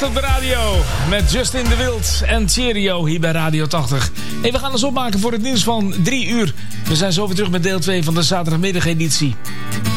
op de radio met Justin de Wild en Cheerio hier bij Radio 80. Hey, we gaan ons opmaken voor het nieuws van 3 uur. We zijn zo weer terug met deel 2 van de zaterdagmiddageditie.